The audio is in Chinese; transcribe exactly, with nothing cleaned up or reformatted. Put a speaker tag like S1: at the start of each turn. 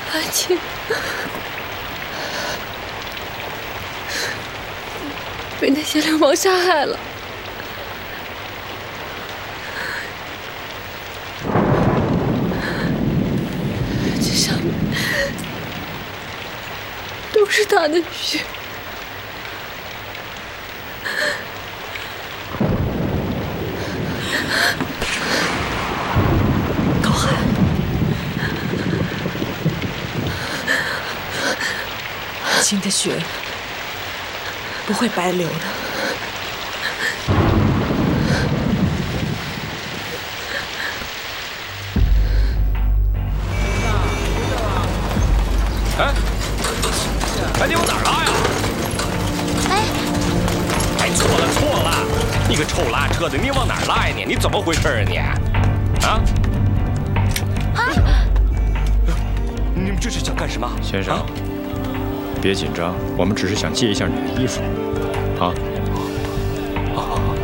S1: 安青被那些流氓杀害了。这上面都是他的血。
S2: 高寒，青的血不会白流的。
S3: 哎，哎，你往哪儿拉呀？
S4: 哎，
S3: 哎，错了错了，你个臭拉车的，你往哪儿拉呀你？你怎么回事啊你？啊？
S4: 啊！
S3: 你们这是想干什么？
S5: 先生，
S3: 啊、
S5: 别紧张，我们只是想借一下你的衣服，啊。